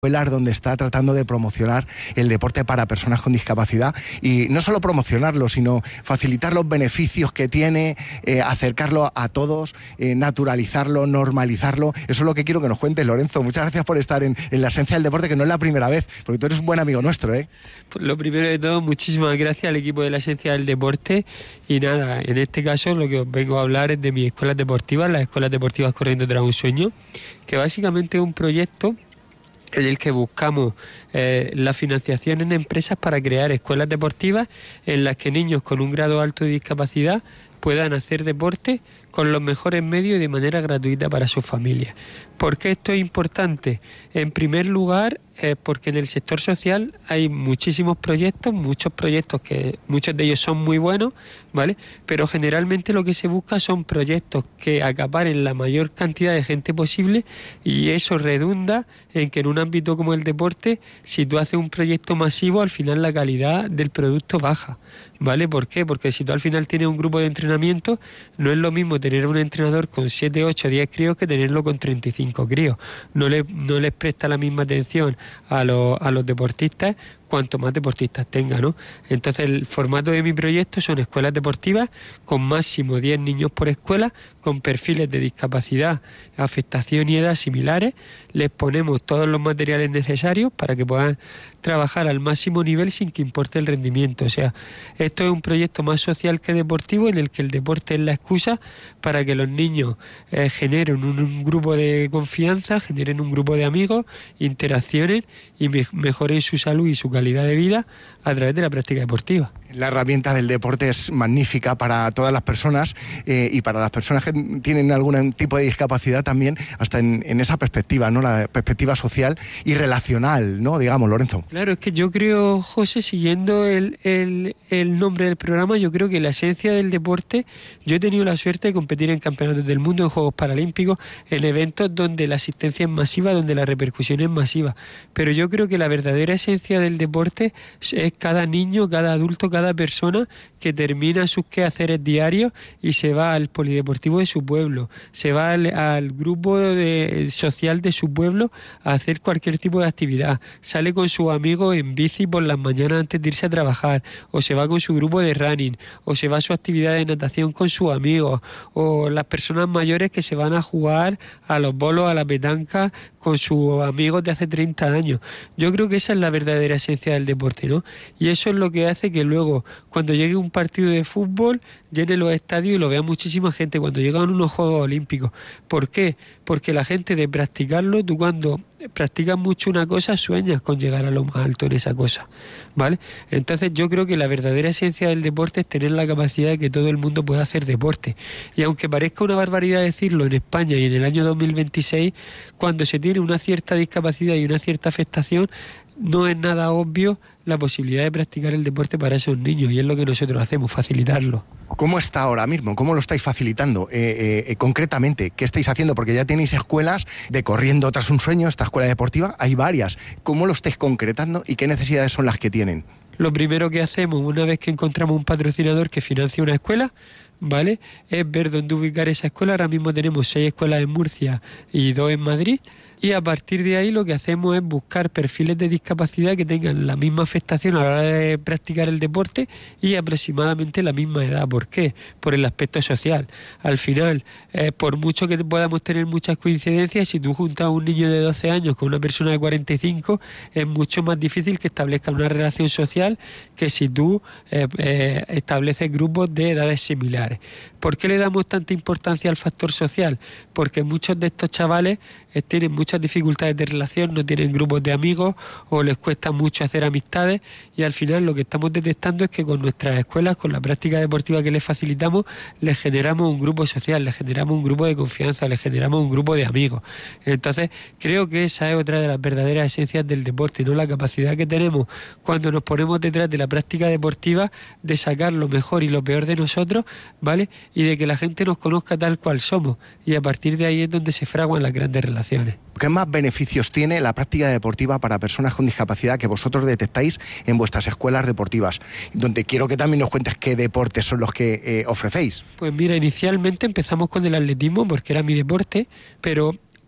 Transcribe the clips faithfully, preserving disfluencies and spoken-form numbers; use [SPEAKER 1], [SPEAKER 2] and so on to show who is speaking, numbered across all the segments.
[SPEAKER 1] escuelas donde está tratando de promocionar el deporte para personas con discapacidad y no solo promocionarlo, sino facilitar los beneficios que tiene, eh, acercarlo a todos, eh, naturalizarlo, normalizarlo. Eso es lo que quiero que nos cuentes, Lorenzo. Muchas gracias por estar en, en la esencia del deporte, que no es la primera vez, porque tú eres un buen amigo nuestro, ¿eh?
[SPEAKER 2] Pues lo primero de todo, muchísimas gracias al equipo de la esencia del deporte y nada, en este caso lo que os vengo a hablar es de mis escuelas deportivas, las escuelas deportivas Corriendo tras un sueño, que básicamente es un proyecto en el que buscamos eh, la financiación en empresas para crear escuelas deportivas en las que niños con un grado alto de discapacidad puedan hacer deporte con los mejores medios y de manera gratuita para sus familias. ¿Por qué esto es importante? En primer lugar, eh, porque en el sector social hay muchísimos proyectos, muchos proyectos que muchos de ellos son muy buenos, ¿vale? Pero generalmente lo que se busca son proyectos que acaparen la mayor cantidad de gente posible y eso redunda en que en un ámbito como el deporte, si tú haces un proyecto masivo, al final la calidad del producto baja, ¿vale? ¿Por qué? Porque si tú al final tienes un grupo de entrenamiento, no es lo mismo tener un entrenador con siete, ocho, diez críos que tenerlo con treinta y cinco críos. No, le, no les presta la misma atención a los, a los deportistas cuanto más deportistas tenga, ¿no? Entonces el formato de mi proyecto son escuelas deportivas con máximo diez niños por escuela, con perfiles de discapacidad, afectación y edad similares. Les ponemos todos los materiales necesarios para que puedan trabajar al máximo nivel sin que importe el rendimiento. O sea, esto es un proyecto más social que deportivo, en el que el deporte es la excusa para que los niños eh, generen un, un grupo de confianza, generen un grupo de amigos, interaccionen y me, mejoren su salud y su calidad de vida a través de la práctica deportiva.
[SPEAKER 1] La herramienta del deporte es magnífica para todas las personas eh, y para las personas que tienen algún tipo de discapacidad también, hasta en, en esa perspectiva, ¿no? La perspectiva social y relacional, ¿no? Digamos, Lorenzo.
[SPEAKER 2] Claro, es que yo creo, José, siguiendo el, el, el nombre del programa, yo creo que la esencia del deporte, yo he tenido la suerte de competir en campeonatos del mundo, en Juegos Paralímpicos, en eventos donde la asistencia es masiva, donde la repercusión es masiva, pero yo creo que la verdadera esencia del deporte es cada niño, cada adulto, cada cada persona que termina sus quehaceres diarios y se va al polideportivo de su pueblo, se va al, al grupo de, social de su pueblo a hacer cualquier tipo de actividad, sale con sus amigos en bici por las mañanas antes de irse a trabajar, o se va con su grupo de running, o se va a su actividad de natación con sus amigos, o las personas mayores que se van a jugar a los bolos, a la petanca con sus amigos de hace treinta años. Yo creo que esa es la verdadera esencia del deporte, ¿no? Y eso es lo que hace que luego cuando llegue un partido de fútbol llene los estadios y lo vea muchísima gente cuando llegan unos Juegos Olímpicos. ¿Por qué? Porque la gente, de practicarlo, tú cuando practicas mucho una cosa sueñas con llegar a lo más alto en esa cosa, ¿vale? Entonces yo creo que la verdadera esencia del deporte es tener la capacidad de que todo el mundo pueda hacer deporte. Y aunque parezca una barbaridad decirlo en España y en el año dos mil veintiséis, cuando se tiene una cierta discapacidad y una cierta afectación, no es nada obvio la posibilidad de practicar el deporte para esos niños, y es lo que nosotros hacemos, facilitarlo.
[SPEAKER 1] ¿Cómo está ahora mismo? ¿Cómo lo estáis facilitando? Eh, eh, concretamente, ¿qué estáis haciendo? Porque ya tenéis escuelas de Corriendo tras un sueño, esta escuela deportiva, hay varias. ¿Cómo lo estáis concretando y qué necesidades son las que tienen?
[SPEAKER 2] Lo primero que hacemos, una vez que encontramos un patrocinador que financie una escuela, ¿vale?, es ver dónde ubicar esa escuela. Ahora mismo tenemos seis escuelas en Murcia y dos en Madrid, y a partir de ahí lo que hacemos es buscar perfiles de discapacidad que tengan la misma afectación a la hora de practicar el deporte y aproximadamente la misma edad. ¿Por qué? Por el aspecto social. Al final, eh, por mucho que podamos tener muchas coincidencias, si tú juntas a un niño de doce años con una persona de cuarenta y cinco, es mucho más difícil que establezcan una relación social que si tú eh, eh, estableces grupos de edades similares. ¿Por qué le damos tanta importancia al factor social? Porque muchos de estos chavales eh, tienen muchas dificultades de relación, no tienen grupos de amigos o les cuesta mucho hacer amistades, y al final lo que estamos detectando es que con nuestras escuelas, con la práctica deportiva que les facilitamos, les generamos un grupo social, les generamos un grupo de confianza, les generamos un grupo de amigos. Entonces creo que esa es otra de las verdaderas esencias del deporte, ¿no? La capacidad que tenemos cuando nos ponemos detrás de la práctica deportiva de sacar lo mejor y lo peor de nosotros, ¿vale?, y de que la gente nos conozca tal cual somos, y a partir de ahí es donde se fraguan las grandes relaciones.
[SPEAKER 1] ¿Qué más beneficios tiene la práctica deportiva para personas con discapacidad que vosotros detectáis en vuestras escuelas deportivas? Donde quiero que también nos cuentes qué deportes son los que eh, ofrecéis.
[SPEAKER 2] Pues mira, inicialmente empezamos con el atletismo porque era mi deporte, pero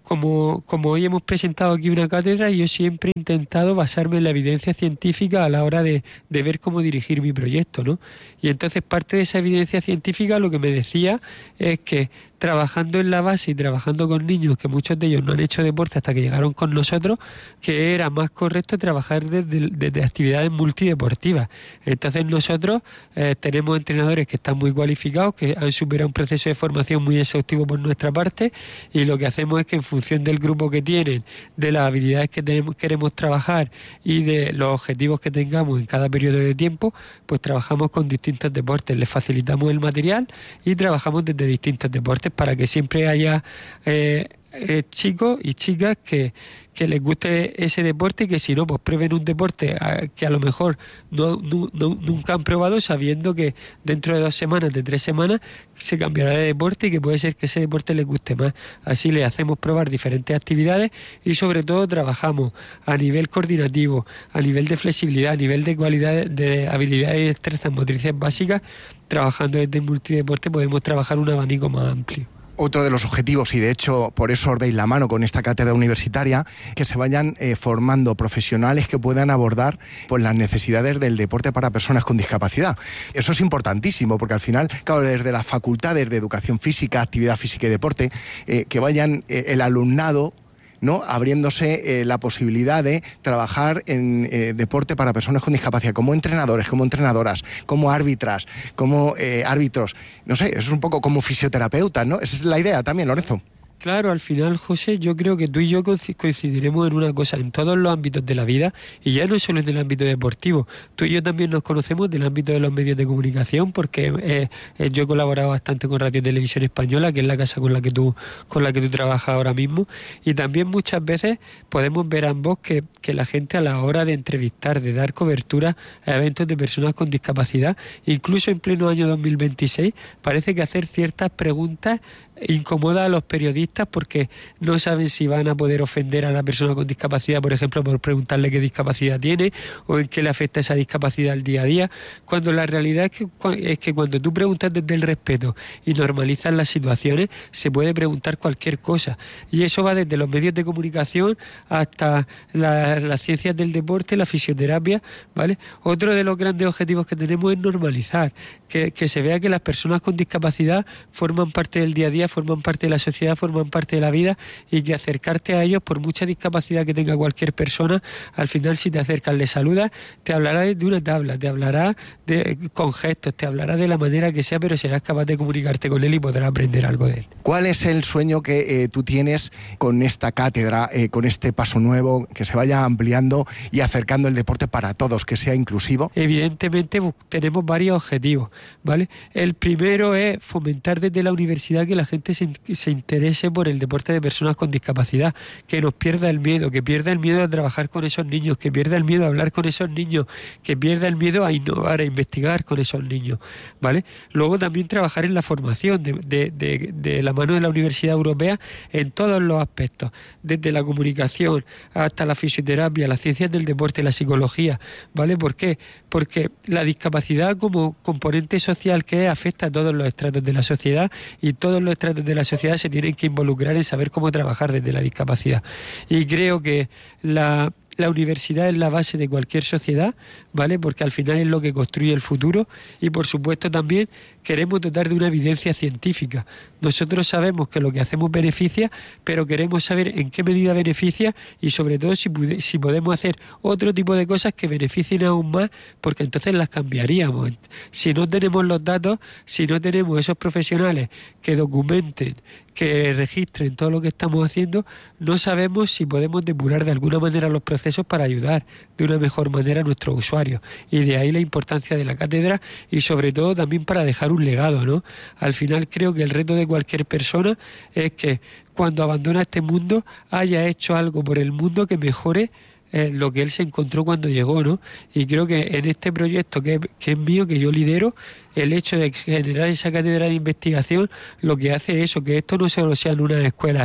[SPEAKER 2] como, como hoy hemos presentado aquí una cátedra, yo siempre he intentado basarme en la evidencia científica a la hora de, de ver cómo dirigir mi proyecto, ¿no? Y entonces parte de esa evidencia científica lo que me decía es que trabajando en la base y trabajando con niños, que muchos de ellos no han hecho deporte hasta que llegaron con nosotros, que era más correcto trabajar desde, desde actividades multideportivas. Entonces nosotros eh, tenemos entrenadores que están muy cualificados, que han superado un proceso de formación muy exhaustivo por nuestra parte, y lo que hacemos es que en función del grupo que tienen, de las habilidades que tenemos, queremos trabajar y de los objetivos que tengamos en cada periodo de tiempo, pues trabajamos con distintos deportes, les facilitamos el material y trabajamos desde distintos deportes para que siempre haya eh, eh, chicos y chicas que, que les guste ese deporte y que si no, pues prueben un deporte a, que a lo mejor no, no, no, nunca han probado, sabiendo que dentro de dos semanas, de tres semanas, se cambiará de deporte y que puede ser que ese deporte les guste más. Así les hacemos probar diferentes actividades y sobre todo trabajamos a nivel coordinativo, a nivel de flexibilidad, a nivel de cualidad de habilidades y destrezas motrices básicas. Trabajando desde multideporte podemos trabajar un abanico más amplio.
[SPEAKER 1] Otro de los objetivos, y de hecho por eso os deis la mano con esta cátedra universitaria, que se vayan eh, formando profesionales que puedan abordar pues, las necesidades del deporte para personas con discapacidad. Eso es importantísimo, porque al final, claro, desde las facultades de educación física, actividad física y deporte, eh, que vayan eh, el alumnado, ¿no?, abriéndose eh, la posibilidad de trabajar en eh, deporte para personas con discapacidad, como entrenadores, como entrenadoras, como árbitras, como eh, árbitros. No sé, eso es un poco como fisioterapeutas, ¿no? Esa es la idea también, Lorenzo.
[SPEAKER 2] Claro, al final, José, yo creo que tú y yo coincidiremos en una cosa, en todos los ámbitos de la vida, y ya no solo en el ámbito deportivo. Tú y yo también nos conocemos del ámbito de los medios de comunicación, porque eh, eh, yo he colaborado bastante con Radio y Televisión Española, que es la casa con la que tú con la que tú trabajas ahora mismo, y también muchas veces podemos ver ambos que, que la gente a la hora de entrevistar, de dar cobertura a eventos de personas con discapacidad, incluso en pleno año dos mil veintiséis, parece que hacer ciertas preguntas incomoda a los periodistas porque no saben si van a poder ofender a la persona con discapacidad, por ejemplo, por preguntarle qué discapacidad tiene o en qué le afecta esa discapacidad al día a día, cuando la realidad es que, es que cuando tú preguntas desde el respeto y normalizas las situaciones, se puede preguntar cualquier cosa, y eso va desde los medios de comunicación hasta la, las ciencias del deporte, la fisioterapia, ¿vale? Otro de los grandes objetivos que tenemos es normalizar, que, que se vea que las personas con discapacidad forman parte del día a día, forman parte de la sociedad, forman parte de la vida, y que acercarte a ellos, por mucha discapacidad que tenga cualquier persona, al final si te acercas, le saludas, te hablará de una tabla, te hablará de, con gestos, te hablará de la manera que sea, pero serás capaz de comunicarte con él y podrás aprender algo de él.
[SPEAKER 1] ¿Cuál es el sueño que eh, tú tienes con esta cátedra, eh, con este paso nuevo, que se vaya ampliando y acercando el deporte para todos, que sea inclusivo?
[SPEAKER 2] Evidentemente tenemos varios objetivos, ¿vale? El primero es fomentar desde la universidad que la gente Se, se interese por el deporte de personas con discapacidad, que nos pierda el miedo, que pierda el miedo a trabajar con esos niños, que pierda el miedo a hablar con esos niños, que pierda el miedo a innovar, a investigar con esos niños, ¿vale? Luego también trabajar en la formación de, de, de, de la mano de la Universidad Europea en todos los aspectos, desde la comunicación hasta la fisioterapia, las ciencias del deporte, la psicología, ¿vale? ¿Por qué? Porque la discapacidad como componente social que es, afecta a todos los estratos de la sociedad, y todos los estratos de la sociedad se tienen que involucrar en saber cómo trabajar desde la discapacidad. Y creo que la, la universidad es la base de cualquier sociedad, ¿vale? Porque al final es lo que construye el futuro, y por supuesto también queremos dotar de una evidencia científica. Nosotros sabemos que lo que hacemos beneficia, pero queremos saber en qué medida beneficia, y sobre todo si, pude, si podemos hacer otro tipo de cosas que beneficien aún más, porque entonces las cambiaríamos. Si no tenemos los datos, si no tenemos esos profesionales que documenten, que registren todo lo que estamos haciendo, no sabemos si podemos depurar de alguna manera los procesos para ayudar de una mejor manera a nuestros usuarios. Y de ahí la importancia de la cátedra, y sobre todo también para dejar un legado, ¿no? Al final creo que el reto de cualquier persona es que cuando abandona este mundo haya hecho algo por el mundo que mejore Eh, lo que él se encontró cuando llegó, ¿no? Y creo que en este proyecto que, que es mío, que yo lidero, el hecho de generar esa cátedra de investigación lo que hace es eso, que esto no solo sean unas escuelas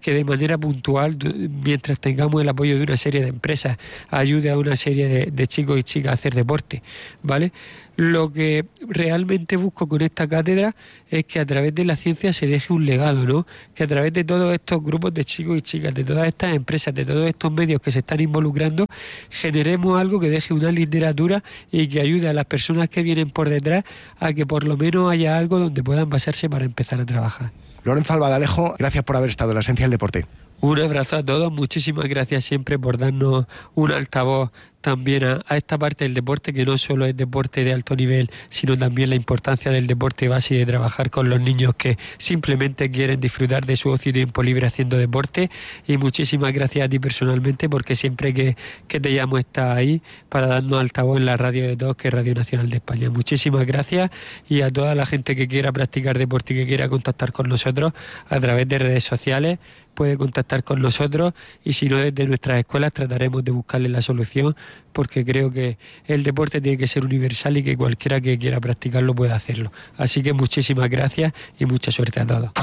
[SPEAKER 2] que de manera puntual, mientras tengamos el apoyo de una serie de empresas, ayude a una serie de, de chicos y chicas a hacer deporte, ¿vale? Lo que realmente busco con esta cátedra es que a través de la ciencia se deje un legado, ¿no? Que a través de todos estos grupos de chicos y chicas, de todas estas empresas, de todos estos medios que se están involucrando, generemos algo que deje una literatura y que ayude a las personas que vienen por detrás a que por lo menos haya algo donde puedan basarse para empezar a trabajar.
[SPEAKER 1] Lorenzo Albadalejo, gracias por haber estado en la Esencia del Deporte.
[SPEAKER 2] Un abrazo a todos, muchísimas gracias siempre por darnos un altavoz también a, a esta parte del deporte, que no solo es deporte de alto nivel, sino también la importancia del deporte base y de trabajar con los niños que simplemente quieren disfrutar de su ocio y tiempo libre haciendo deporte. Y muchísimas gracias a ti personalmente, porque siempre que, que te llamo estás ahí para darnos altavoz en la radio de todos, que es Radio Nacional de España. Muchísimas gracias, y a toda la gente que quiera practicar deporte y que quiera contactar con nosotros a través de redes sociales, puede contactar con nosotros, y si no, desde nuestras escuelas trataremos de buscarle la solución, porque creo que el deporte tiene que ser universal y que cualquiera que quiera practicarlo puede hacerlo. Así que muchísimas gracias y mucha suerte a todos.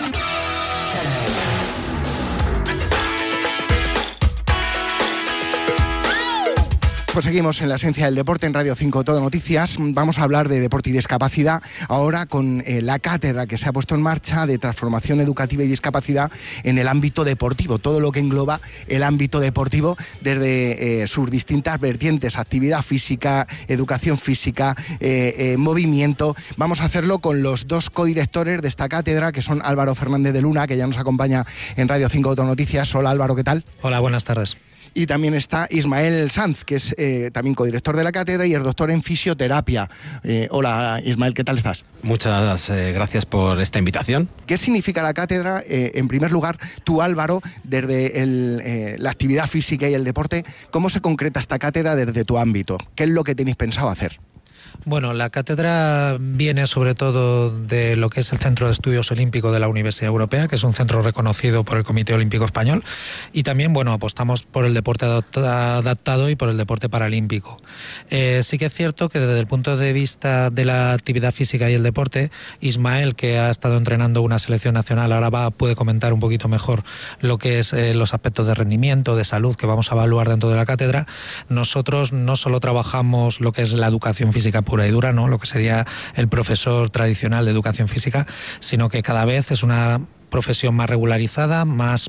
[SPEAKER 1] Pues seguimos en la Esencia del Deporte en Radio cinco Todo Noticias. Vamos a hablar de deporte y discapacidad ahora con eh, la cátedra que se ha puesto en marcha de transformación educativa y discapacidad en el ámbito deportivo, todo lo que engloba el ámbito deportivo desde eh, sus distintas vertientes: actividad física, educación física, eh, eh, movimiento. Vamos a hacerlo con los dos codirectores de esta cátedra, que son Álvaro Fernández de Luna, que ya nos acompaña en Radio cinco Todo Noticias. Hola Álvaro, ¿qué tal?
[SPEAKER 3] Hola, buenas tardes.
[SPEAKER 1] Y también está Ismael Sanz, que es eh, también codirector de la cátedra y es doctor en fisioterapia. Eh, hola Ismael, ¿qué tal estás?
[SPEAKER 4] Muchas eh, gracias por esta invitación.
[SPEAKER 1] ¿Qué significa la cátedra? Eh, en primer lugar, tú Álvaro, desde el, eh, la actividad física y el deporte, ¿cómo se concreta esta cátedra desde tu ámbito? ¿Qué es lo que tenéis pensado hacer?
[SPEAKER 3] Bueno, la cátedra viene sobre todo de lo que es el Centro de Estudios Olímpicos de la Universidad Europea, que es un centro reconocido por el Comité Olímpico Español, y también, bueno, apostamos por el deporte adaptado y por el deporte paralímpico. Eh, sí que es cierto que desde el punto de vista de la actividad física y el deporte, Ismael, que ha estado entrenando una selección nacional, ahora va, puede comentar un poquito mejor lo que es eh, los aspectos de rendimiento, de salud, que vamos a evaluar dentro de la cátedra. Nosotros no solo trabajamos lo que es la educación física pura y dura, ¿no?, lo que sería el profesor tradicional de educación física, sino que cada vez es una profesión más regularizada, más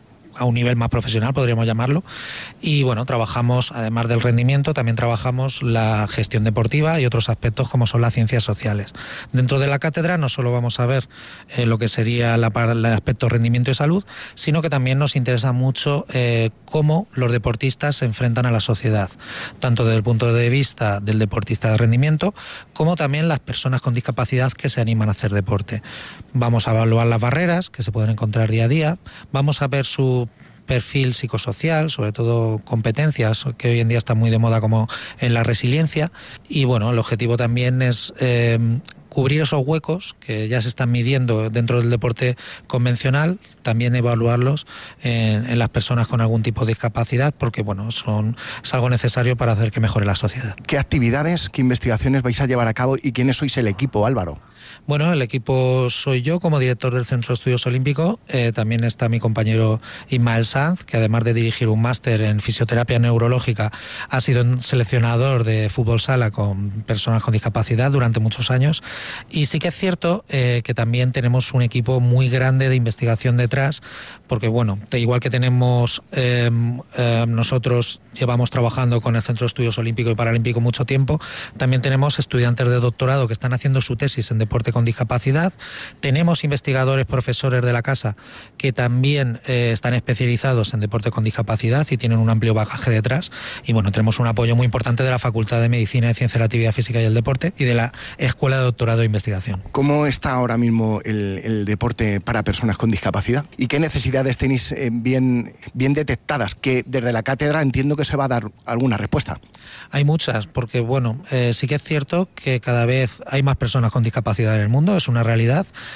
[SPEAKER 3] a un nivel más profesional, podríamos llamarlo. Y bueno, trabajamos, además del rendimiento, también trabajamos la gestión deportiva y otros aspectos como son las ciencias sociales. Dentro de la cátedra no solo vamos a ver eh, lo que sería la, el aspecto rendimiento y salud, sino que también nos interesa mucho eh, cómo los deportistas se enfrentan a la sociedad, tanto desde el punto de vista del deportista de rendimiento, como también las personas con discapacidad que se animan a hacer deporte. Vamos a evaluar las barreras que se pueden encontrar día a día, vamos a ver su perfil psicosocial, sobre todo competencias que hoy en día están muy de moda, como en la resiliencia, y bueno, el objetivo también es eh, cubrir esos huecos que ya se están midiendo dentro del deporte convencional, también evaluarlos en, en las personas con algún tipo de discapacidad, porque bueno, son, es algo necesario para hacer que mejore la sociedad.
[SPEAKER 1] ¿Qué actividades, qué investigaciones vais a llevar a cabo y quiénes sois el equipo, Álvaro?
[SPEAKER 3] Bueno, el equipo soy yo como director del Centro de Estudios Olímpicos, eh, también está mi compañero Ismael Sanz, que además de dirigir un máster en fisioterapia neurológica, ha sido un seleccionador de fútbol sala con personas con discapacidad durante muchos años. Y sí que es cierto eh, que también tenemos un equipo muy grande de investigación detrás, porque bueno, igual que tenemos, eh, eh, nosotros llevamos trabajando con el Centro de Estudios Olímpicos y Paralímpicos mucho tiempo, también tenemos estudiantes de doctorado que están haciendo su tesis en deporte con discapacidad, tenemos investigadores, profesores de la casa que también eh, están especializados en deporte con discapacidad y tienen un amplio bagaje detrás, y bueno, tenemos un apoyo muy importante de la Facultad de Medicina y Ciencia de la Actividad Física y el Deporte y de la Escuela de Doctorado de Investigación.
[SPEAKER 1] ¿Cómo está ahora mismo el, el deporte para personas con discapacidad? ¿Y qué necesidades tenéis eh, bien, bien detectadas? Que desde la cátedra entiendo que se va a dar alguna respuesta.
[SPEAKER 3] Hay muchas, porque bueno, eh, sí que es cierto que cada vez hay más personas con discapacidad en el mundo, es una realidad,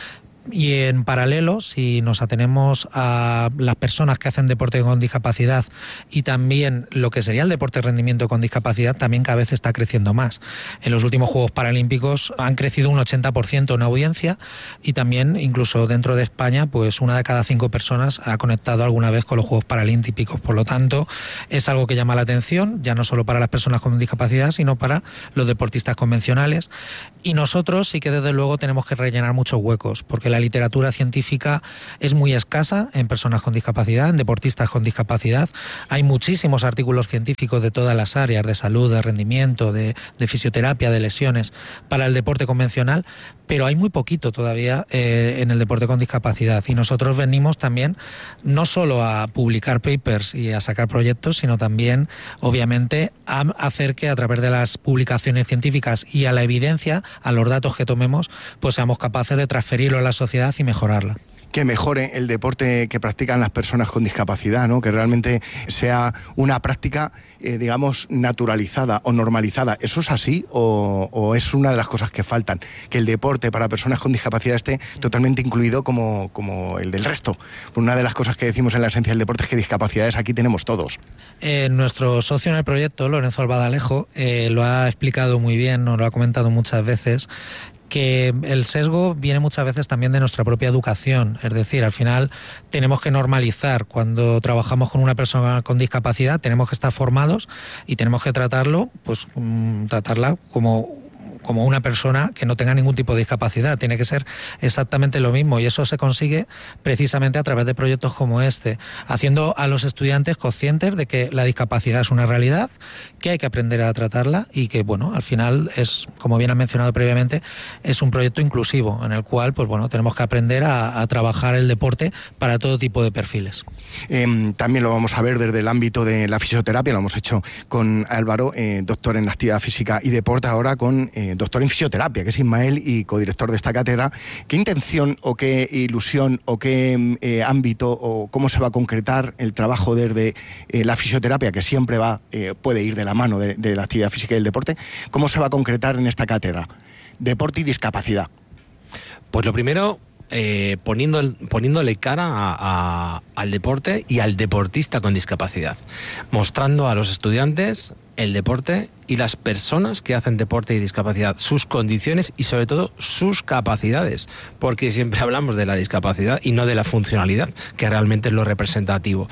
[SPEAKER 3] Y en paralelo, si nos atenemos a las personas que hacen deporte con discapacidad y también lo que sería el deporte de rendimiento con discapacidad, también cada vez está creciendo más. En los últimos Juegos Paralímpicos han crecido un ochenta por ciento en audiencia y también, incluso dentro de España, pues una de cada cinco personas ha conectado alguna vez con los Juegos Paralímpicos. Por lo tanto, es algo que llama la atención, ya no solo para las personas con discapacidad, sino para los deportistas convencionales. Y nosotros sí que desde luego tenemos que rellenar muchos huecos, porque la literatura científica es muy escasa en personas con discapacidad, en deportistas con discapacidad. Hay muchísimos artículos científicos de todas las áreas, de salud, de rendimiento, de, de fisioterapia, de lesiones, para el deporte convencional, pero hay muy poquito todavía eh, en el deporte con discapacidad. Y nosotros venimos también no solo a publicar papers y a sacar proyectos, sino también, obviamente, a hacer que a través de las publicaciones científicas y a la evidencia, a los datos que tomemos, pues seamos capaces de transferirlo a la sociedad y mejorarla.
[SPEAKER 1] Que mejore el deporte que practican las personas con discapacidad, ¿no? Que realmente sea una práctica, eh, digamos, naturalizada o normalizada. ¿Eso es así o, o es una de las cosas que faltan? Que el deporte para personas con discapacidad esté totalmente incluido como, como el del resto. Una de las cosas que decimos en la esencia del deporte es que discapacidades aquí tenemos todos.
[SPEAKER 3] Eh, nuestro socio en el proyecto, Lorenzo Albadalejo, eh, lo ha explicado muy bien, nos lo ha comentado muchas veces, que el sesgo viene muchas veces también de nuestra propia educación, es decir, al final tenemos que normalizar cuando trabajamos con una persona con discapacidad, tenemos que estar formados y tenemos que tratarlo, pues tratarla como como una persona que no tenga ningún tipo de discapacidad. Tiene que ser exactamente lo mismo y eso se consigue precisamente a través de proyectos como este, haciendo a los estudiantes conscientes de que la discapacidad es una realidad, que hay que aprender a tratarla y que, bueno, al final es, como bien han mencionado previamente, es un proyecto inclusivo en el cual, pues bueno, tenemos que aprender a, a trabajar el deporte para todo tipo de perfiles.
[SPEAKER 1] Eh, también lo vamos a ver desde el ámbito de la fisioterapia, lo hemos hecho con Álvaro, eh, doctor en actividad física y deporte, ahora con eh, doctor en fisioterapia, que es Ismael y codirector de esta cátedra. ¿Qué intención o qué ilusión o qué eh, ámbito o cómo se va a concretar el trabajo desde eh, la fisioterapia, que siempre va eh, puede ir de la mano de, de la actividad física y el deporte? ¿Cómo se va a concretar en esta cátedra? Deporte y discapacidad.
[SPEAKER 4] Pues lo primero, eh, poniendo el, poniéndole cara a, a, al deporte y al deportista con discapacidad, mostrando a los estudiantes el deporte y las personas que hacen deporte y discapacidad, sus condiciones y sobre todo sus capacidades, porque siempre hablamos de la discapacidad y no de la funcionalidad, que realmente es lo representativo.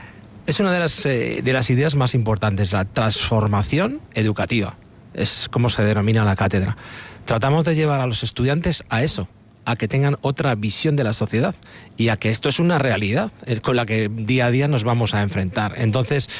[SPEAKER 4] Es una de las, eh, de las ideas más importantes, la transformación educativa, es como se denomina la cátedra. Tratamos de llevar a los estudiantes a eso, a que tengan otra visión de la sociedad y a que esto es una realidad con la que día a día nos vamos a enfrentar. Entonces,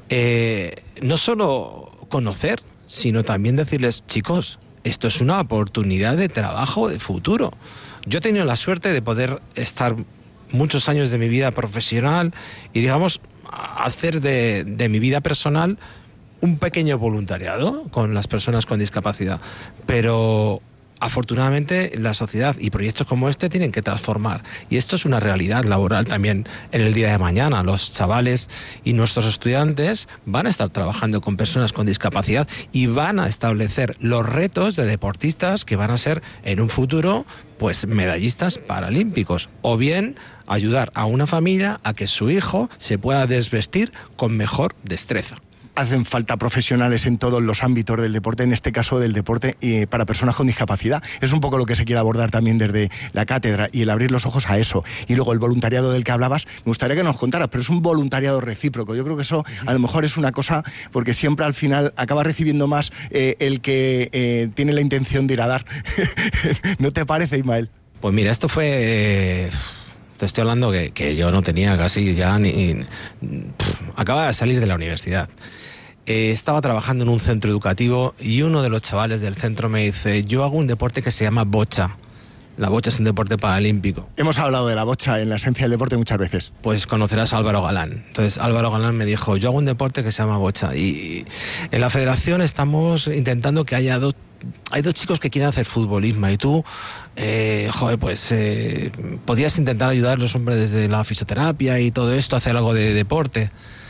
[SPEAKER 4] eh, no solo conocer, sino también decirles, chicos, esto es una oportunidad de trabajo de futuro. Yo he tenido la suerte de poder estar muchos años de mi vida profesional y, digamos, hacer de, de mi vida personal un pequeño voluntariado con las personas con discapacidad, pero afortunadamente la sociedad y proyectos como este tienen que transformar y esto es una realidad laboral también en el día de mañana. Los chavales y nuestros estudiantes van a estar trabajando con personas con discapacidad y van a establecer los retos de deportistas que van a ser en un futuro pues medallistas paralímpicos, o bien ayudar a una familia a que su hijo se pueda desvestir con mejor destreza.
[SPEAKER 1] Hacen falta profesionales en todos los ámbitos del deporte, en este caso del deporte eh, para personas con discapacidad. Es un poco lo que se quiere abordar también desde la cátedra y el abrir los ojos a eso. Y luego el voluntariado del que hablabas, me gustaría que nos contaras, pero es un voluntariado recíproco. Yo creo que eso a lo mejor es una cosa, porque siempre al final acaba recibiendo más eh, el que eh, tiene la intención de ir a dar. ¿No te parece, Ismael?
[SPEAKER 4] Pues mira, esto fue... Eh... Te estoy hablando que, que yo no tenía casi ya ni... ni pff, acababa de salir de la universidad. Eh, estaba trabajando en un centro educativo y uno de los chavales del centro me dice, yo hago un deporte que se llama bocha. La bocha es un deporte paralímpico.
[SPEAKER 1] Hemos hablado de la bocha en la esencia del deporte muchas veces.
[SPEAKER 4] Pues conocerás a Álvaro Galán. Entonces Álvaro Galán me dijo, yo hago un deporte que se llama bocha. Y en la federación estamos intentando que haya dos... Hay dos chicos que quieren hacer futbolismo y tú, eh, joder, pues eh, podías intentar ayudar a los hombres desde la fisioterapia y todo esto a hacer algo de deporte.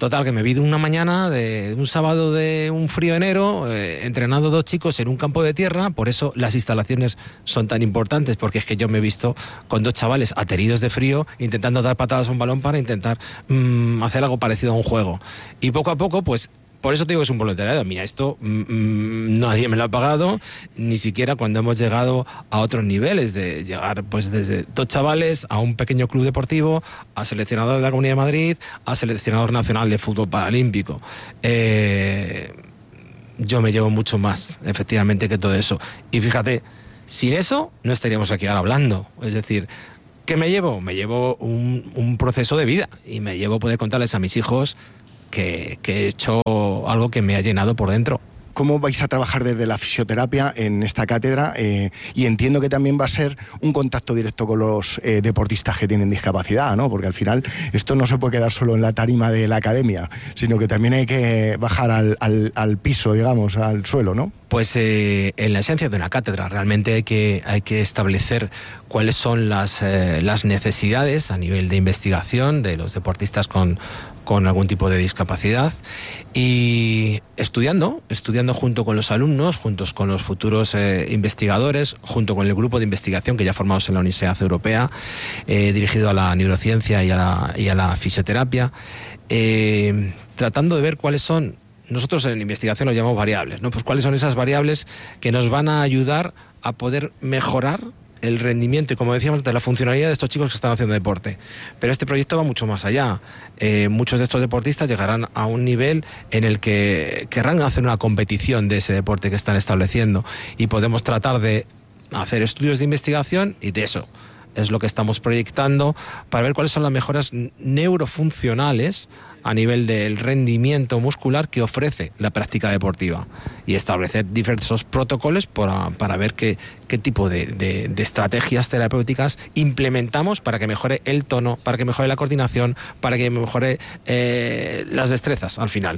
[SPEAKER 4] Total, que me vi de una mañana, de un sábado de un frío enero, eh, entrenando dos chicos en un campo de tierra. Por eso las instalaciones son tan importantes, porque es que yo me he visto con dos chavales ateridos de frío intentando dar patadas a un balón para intentar mmm, hacer algo parecido a un juego. Y poco a poco, pues, por eso te digo que es un voluntariado. Mira, esto mmm, nadie me lo ha pagado, ni siquiera cuando hemos llegado a otros niveles, de llegar pues desde dos chavales a un pequeño club deportivo, a seleccionador de la Comunidad de Madrid, a seleccionador nacional de fútbol paralímpico. Eh, yo me llevo mucho más, efectivamente, que todo eso. Y fíjate, sin eso no estaríamos aquí ahora hablando. Es decir, ¿qué me llevo? Me llevo un, un proceso de vida, y me llevo poder contarles a mis hijos Que, que he hecho algo que me ha llenado por dentro.
[SPEAKER 1] ¿Cómo vais a trabajar desde la fisioterapia en esta cátedra? Eh, y entiendo que también va a ser un contacto directo con los eh, deportistas que tienen discapacidad, ¿no? Porque al final esto no se puede quedar solo en la tarima de la academia, sino que también hay que bajar al, al, al piso, digamos, al suelo, ¿no?
[SPEAKER 4] Pues eh, en la esencia de una cátedra realmente hay que, hay que establecer cuáles son las, eh, las necesidades a nivel de investigación de los deportistas con, con algún tipo de discapacidad, y estudiando, estudiando junto con los alumnos, juntos con los futuros eh, investigadores, junto con el grupo de investigación que ya formamos en la Universidad Europea, eh, dirigido a la neurociencia y a la, y a la fisioterapia, eh, tratando de ver cuáles son, nosotros en investigación los llamamos variables, ¿no? Pues cuáles son esas variables que nos van a ayudar a poder mejorar el rendimiento y, como decíamos, de la funcionalidad de estos chicos que están haciendo deporte. Pero este proyecto va mucho más allá. Eh, muchos de estos deportistas llegarán a un nivel en el que querrán hacer una competición de ese deporte que están estableciendo, y podemos tratar de hacer estudios de investigación, y de eso es lo que estamos proyectando, para ver cuáles son las mejoras neurofuncionales a nivel del rendimiento muscular que ofrece la práctica deportiva, y establecer diversos protocolos para, para ver qué, qué tipo de, de, de estrategias terapéuticas implementamos para que mejore el tono, para que mejore la coordinación, para que mejore eh, las destrezas al final.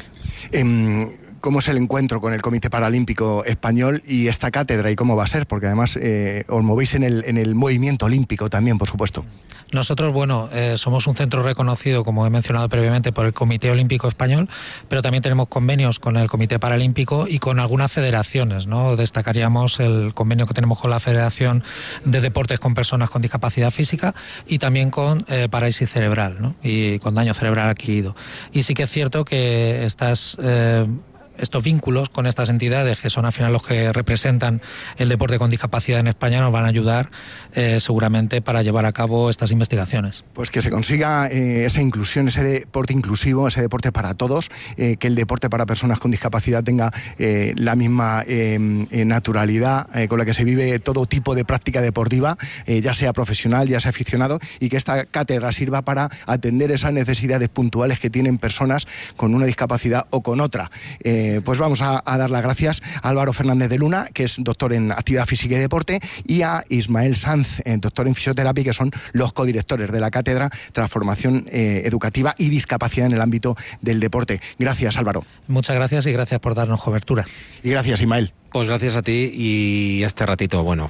[SPEAKER 1] Eh, ¿Cómo es el encuentro con el Comité Paralímpico Español y esta cátedra, y cómo va a ser? Porque además eh, os movéis en el, en el movimiento olímpico también, por supuesto.
[SPEAKER 3] Nosotros, bueno, eh, somos un centro reconocido, como he mencionado previamente, por el Comité Olímpico Español, pero también tenemos convenios con el Comité Paralímpico y con algunas federaciones, ¿no? Destacaríamos el convenio que tenemos con la Federación de Deportes con Personas con Discapacidad Física, y también con eh, parálisis cerebral, ¿no? Y con daño cerebral adquirido. Y sí que es cierto que estas... Eh, estos vínculos con estas entidades, que son al final los que representan el deporte con discapacidad en España, nos van a ayudar eh, seguramente para llevar a cabo estas investigaciones.
[SPEAKER 1] Pues que se consiga eh, esa inclusión, ese deporte inclusivo, ese deporte para todos, eh, que el deporte para personas con discapacidad tenga eh, la misma eh, naturalidad eh, con la que se vive todo tipo de práctica deportiva, eh, ya sea profesional, ya sea aficionado, y que esta cátedra sirva para atender esas necesidades puntuales que tienen personas con una discapacidad o con otra. Eh, Pues vamos a, a dar las gracias a Álvaro Fernández de Luna, que es doctor en actividad física y deporte, y a Ismael Sanz, eh, doctor en fisioterapia, que son los codirectores de la cátedra Transformación eh, Educativa y Discapacidad en el ámbito del deporte. Gracias, Álvaro.
[SPEAKER 3] Muchas gracias, y gracias por darnos cobertura.
[SPEAKER 1] Y gracias, Ismael.
[SPEAKER 4] Pues gracias a ti, y este ratito, bueno.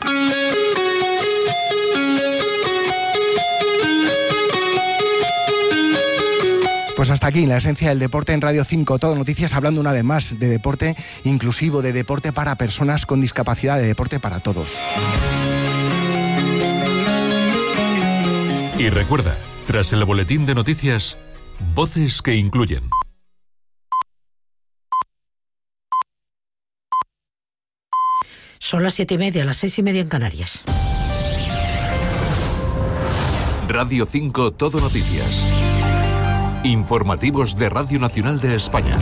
[SPEAKER 1] Pues hasta aquí la esencia del deporte en Radio cinco Todo Noticias, hablando una vez más de deporte inclusivo, de deporte para personas con discapacidad, de deporte para todos.
[SPEAKER 5] Y recuerda, tras el boletín de noticias, voces que incluyen.
[SPEAKER 6] Son las siete y media, las seis y media en Canarias.
[SPEAKER 5] Radio cinco Todo Noticias. Informativos de Radio Nacional de España.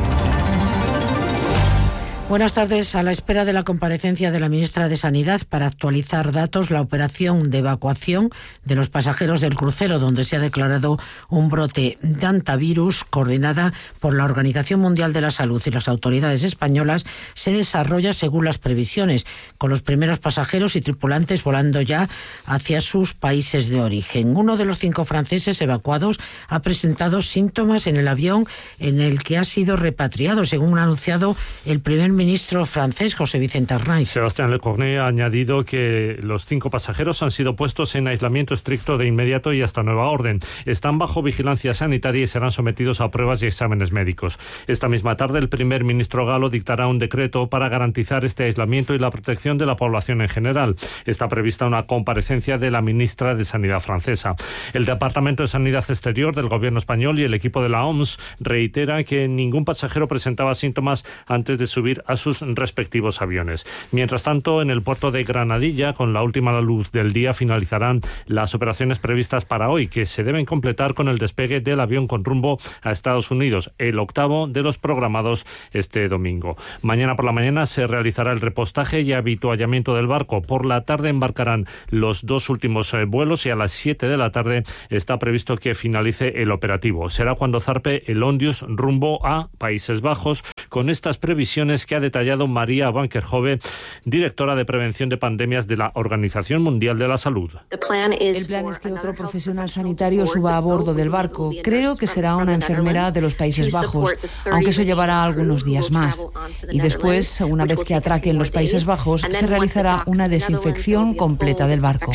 [SPEAKER 6] Buenas tardes. A la espera de la comparecencia de la ministra de Sanidad para actualizar datos, la operación de evacuación de los pasajeros del crucero, donde se ha declarado un brote de hantavirus, coordinada por la Organización Mundial de la Salud y las autoridades españolas, se desarrolla según las previsiones, con los primeros pasajeros y tripulantes volando ya hacia sus países de origen. Uno de los cinco franceses evacuados ha presentado síntomas en el avión en el que ha sido repatriado, según ha anunciado el primer ministro francés, José Vicente Arnaiz.
[SPEAKER 7] Sébastien Lecornu ha añadido que los cinco pasajeros han sido puestos en aislamiento estricto de inmediato y hasta nueva orden. Están bajo vigilancia sanitaria y serán sometidos a pruebas y exámenes médicos. Esta misma tarde, el primer ministro galo dictará un decreto para garantizar este aislamiento y la protección de la población en general. Está prevista una comparecencia de la ministra de Sanidad francesa. El Departamento de Sanidad Exterior del Gobierno español y el equipo de la O M S reitera que ningún pasajero presentaba síntomas antes de subir a sus respectivos aviones. Mientras tanto, en el puerto de Granadilla, con la última luz del día, finalizarán las operaciones previstas para hoy, que se deben completar con el despegue del avión con rumbo a Estados Unidos, el octavo de los programados este domingo. Mañana por la mañana se realizará el repostaje y habituallamiento del barco. Por la tarde embarcarán los dos últimos eh, vuelos y a las siete de la tarde está previsto que finalice el operativo. Será cuando zarpe el Ondius rumbo a Países Bajos, con estas previsiones que ha detallado María Van Kerkhove, directora de Prevención de Pandemias de la Organización Mundial de la Salud.
[SPEAKER 8] El plan es que otro profesional sanitario suba a bordo del barco. Creo que será una enfermera de los Países Bajos, aunque eso llevará algunos días más. Y después, una vez que atraque en los Países Bajos, se realizará una desinfección completa del barco.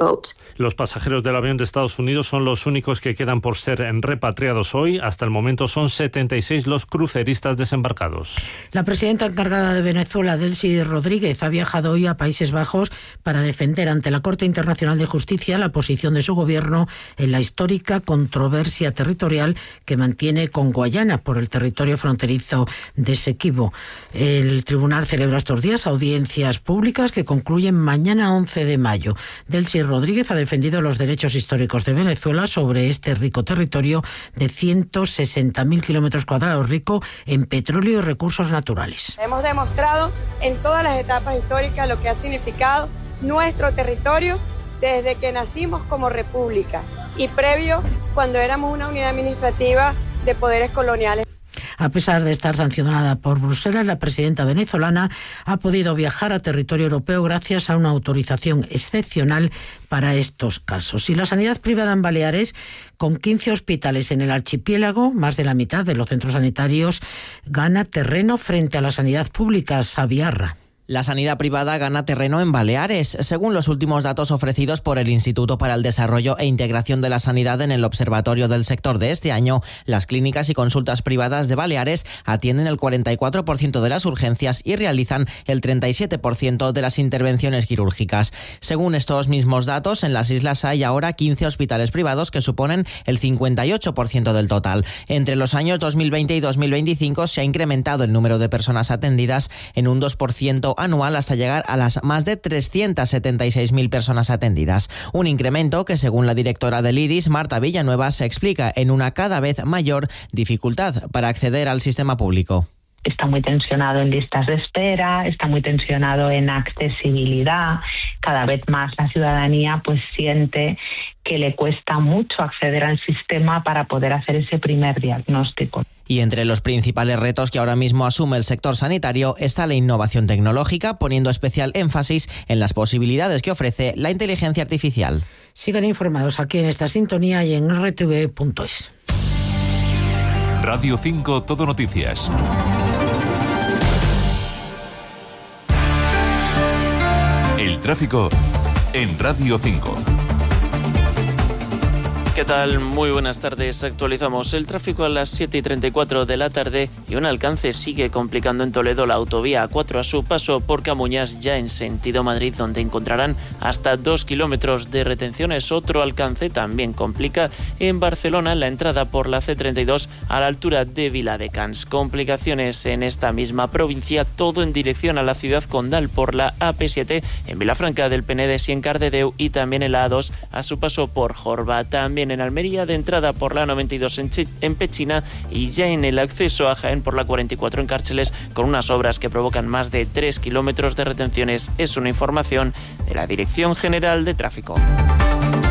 [SPEAKER 7] Los pasajeros del avión de Estados Unidos son los únicos que quedan por ser repatriados hoy. Hasta el momento son setenta y seis los cruceristas desembarcados.
[SPEAKER 6] La presidenta encargada de Venezuela, Delcy Rodríguez, ha viajado hoy a Países Bajos para defender ante la Corte Internacional de Justicia la posición de su gobierno en la histórica controversia territorial que mantiene con Guayana por el territorio fronterizo de Esequibo. El tribunal celebra estos días audiencias públicas que concluyen mañana once de mayo. Delcy Rodríguez ha defendido los derechos históricos de Venezuela sobre este rico territorio de ciento sesenta mil kilómetros cuadrados, rico en petróleo y recursos naturales.
[SPEAKER 9] Hemos demostrado en todas las etapas históricas lo que ha significado nuestro territorio desde que nacimos como república y previo cuando éramos una unidad administrativa de poderes coloniales.
[SPEAKER 6] A pesar de estar sancionada por Bruselas, la presidenta venezolana ha podido viajar a territorio europeo gracias a una autorización excepcional para estos casos. Y la sanidad privada en Baleares, con quince hospitales en el archipiélago, más de la mitad de los centros sanitarios, gana terreno frente a la sanidad pública. Sabiarra.
[SPEAKER 10] La sanidad privada gana terreno en Baleares, según los últimos datos ofrecidos por el Instituto para el Desarrollo e Integración de la Sanidad en el Observatorio del Sector de este año. Las clínicas y consultas privadas de Baleares atienden el cuarenta y cuatro por ciento de las urgencias y realizan el treinta y siete por ciento de las intervenciones quirúrgicas. Según estos mismos datos, en las islas hay ahora quince hospitales privados que suponen el cincuenta y ocho por ciento del total. Entre los años dos mil veinte y dos mil veinticinco se ha incrementado el número de personas atendidas en un dos por ciento anual hasta llegar a las más de trescientas setenta y seis mil personas atendidas. Un incremento que, según la directora del I D I S, Marta Villanueva, se explica en una cada vez mayor dificultad para acceder al sistema público.
[SPEAKER 11] Está muy tensionado en listas de espera, está muy tensionado en accesibilidad. Cada vez más la ciudadanía pues siente que le cuesta mucho acceder al sistema para poder hacer ese primer diagnóstico.
[SPEAKER 10] Y entre los principales retos que ahora mismo asume el sector sanitario está la innovación tecnológica, poniendo especial énfasis en las posibilidades que ofrece la inteligencia artificial.
[SPEAKER 6] Sigan informados aquí en esta sintonía y en erre te ve punto es.
[SPEAKER 5] Radio cinco Todo Noticias. El tráfico en Radio cinco.
[SPEAKER 12] ¿Qué tal? Muy buenas tardes. Actualizamos el tráfico a las siete y treinta y cuatro de la tarde y un alcance sigue complicando en Toledo la autovía A cuatro a su paso por Camuñas, ya en sentido Madrid, donde encontrarán hasta dos kilómetros de retenciones. Otro alcance también complica en Barcelona en la entrada por la ce treinta y dos a la altura de Viladecans. Complicaciones en esta misma provincia, todo en dirección a la ciudad condal por la A P siete en Vilafranca del Penedès y en Cardedeu, y también en la A dos a su paso por Jorba. También en Almería de entrada por la noventa y dos en, Che- en Pechina, y ya en el acceso a Jaén por la cuarenta y cuatro en Cárceles, con unas obras que provocan más de tres kilómetros de retenciones. Es una información de la Dirección General de Tráfico.